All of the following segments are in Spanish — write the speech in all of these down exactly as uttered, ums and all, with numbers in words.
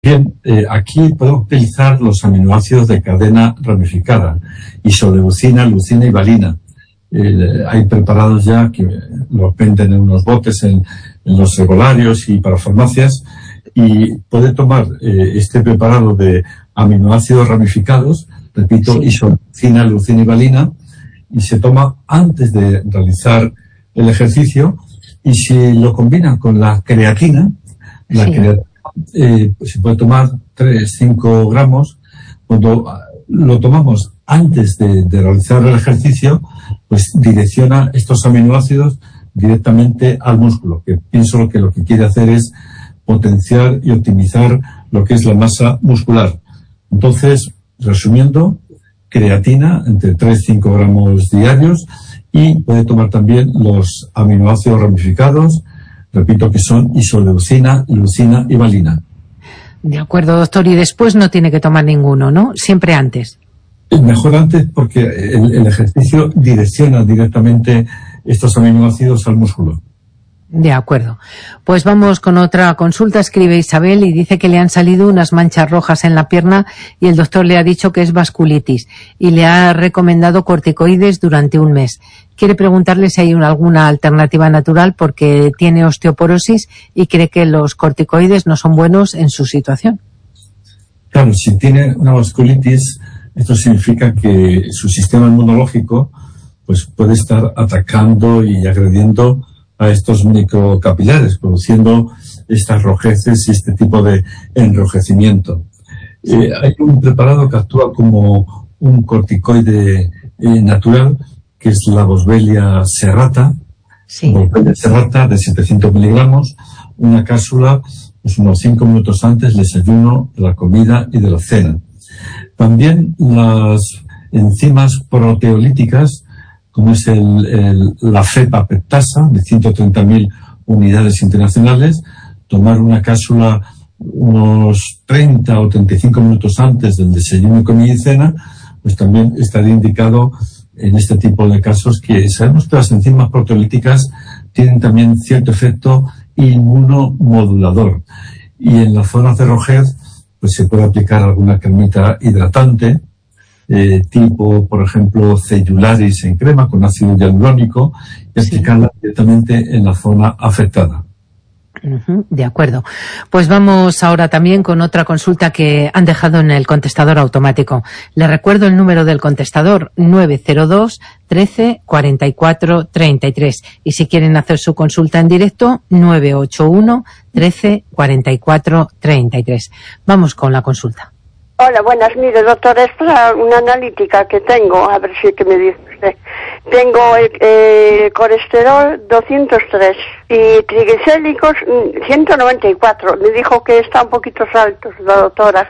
Bien, eh, aquí podemos utilizar los aminoácidos de cadena ramificada, isoleucina, leucina y valina. Eh, hay preparados ya que los venden en unos botes en, en los herbolarios y para farmacias, y puede tomar eh, este preparado de aminoácidos ramificados, repito, sí. Isoleucina, leucina y valina, y se toma antes de realizar el ejercicio, y si lo combinan con la creatina, la sí. creatina Eh, pues se puede tomar tres, cinco gramos. Cuando lo tomamos antes de, de realizar el ejercicio, pues direcciona estos aminoácidos directamente al músculo, que pienso que lo que quiere hacer es potenciar y optimizar lo que es la masa muscular. Entonces, resumiendo, creatina entre tres y cinco gramos diarios, y puede tomar también los aminoácidos ramificados, repito que son isoleucina, leucina y valina. De acuerdo, doctor. Y después no tiene que tomar ninguno, ¿no? Siempre antes. Mejor antes, porque el, el ejercicio direcciona directamente estos aminoácidos al músculo. De acuerdo. Pues vamos con otra consulta. Escribe Isabel y dice que le han salido unas manchas rojas en la pierna y el doctor le ha dicho que es vasculitis y le ha recomendado corticoides durante un mes. Quiere preguntarle si hay una, alguna alternativa natural porque tiene osteoporosis y cree que los corticoides no son buenos en su situación. Claro, si tiene una vasculitis, esto significa que su sistema inmunológico pues puede estar atacando y agrediendo a estos microcapilares, produciendo estas rojeces y este tipo de enrojecimiento. Eh, hay un preparado que actúa como un corticoide eh, natural, que es la Boswellia serrata, sí. Boswellia serrata de setecientos miligramos, una cápsula pues unos cinco minutos antes del desayuno, de la comida y de la cena. También las enzimas proteolíticas, como es el, el, la cepa peptasa de ciento treinta mil unidades internacionales, tomar una cápsula unos treinta o treinta y cinco minutos antes del desayuno, comida y cena, pues también estaría indicado en este tipo de casos, que sabemos que las enzimas proteolíticas tienen también cierto efecto inmunomodulador. Y en las zonas de rojez, pues se puede aplicar alguna cremita hidratante, Eh, tipo, por ejemplo, cellularis en crema con ácido hialurónico, y aplicarla sí. directamente en la zona afectada. Uh-huh, de acuerdo. Pues vamos ahora también con otra consulta que han dejado en el contestador automático. Le recuerdo el número del contestador: nueve cero dos, trece, cuarenta y cuatro, treinta y tres. Y si quieren hacer su consulta en directo, nueve ocho uno, trece, cuarenta y cuatro, treinta y tres. Vamos con la consulta. Hola, buenas. Mire, doctor, es para una analítica que tengo, a ver si que me dice usted. Tengo el eh, colesterol doscientos tres y triglicéridos ciento noventa y cuatro. Me dijo que está un poquito altos, la doctora.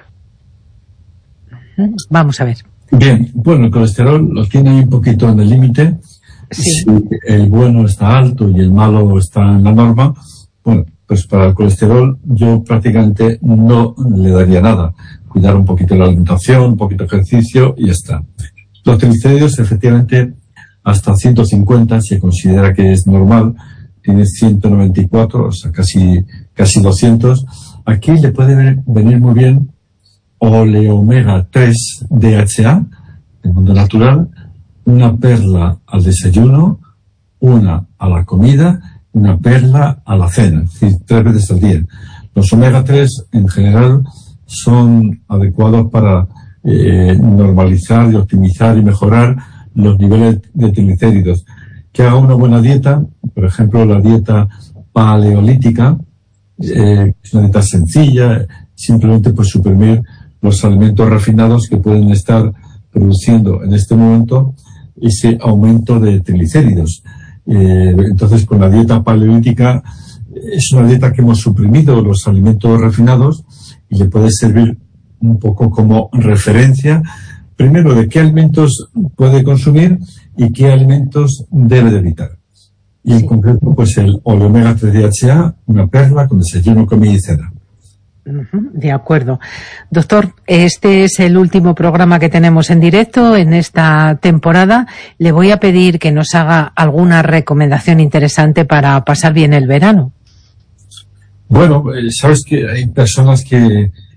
Vamos a ver. Bien, bueno, el colesterol lo tiene un poquito en el límite. Sí. Si el bueno está alto y el malo está en la norma, bueno, pues para el colesterol yo prácticamente no le daría nada. Cuidar un poquito la alimentación, un poquito de ejercicio y ya está. Los triglicéridos, efectivamente, hasta ciento cincuenta se considera que es normal. Tiene ciento noventa y cuatro, o sea, casi, casi doscientos. Aquí le puede venir muy bien oleomega tres D H A, del mundo natural, una perla al desayuno, una a la comida, una perla a la cena, es decir, tres veces al día. Los omega tres, en general, son adecuados para eh, normalizar y optimizar y mejorar los niveles de triglicéridos. Que haga una buena dieta, por ejemplo, la dieta paleolítica, eh, es una dieta sencilla, simplemente pues suprimir los alimentos refinados que pueden estar produciendo en este momento ese aumento de triglicéridos. Eh, entonces, con la dieta paleolítica es una dieta que hemos suprimido los alimentos refinados y le puede servir un poco como referencia, primero, de qué alimentos puede consumir y qué alimentos debe de evitar. Y en concreto, pues el oleomega tres D H A, una perla con desayuno, comida y cena. De acuerdo. Doctor, este es el último programa que tenemos en directo en esta temporada. Le voy a pedir que nos haga alguna recomendación interesante para pasar bien el verano. Bueno, sabes que hay personas que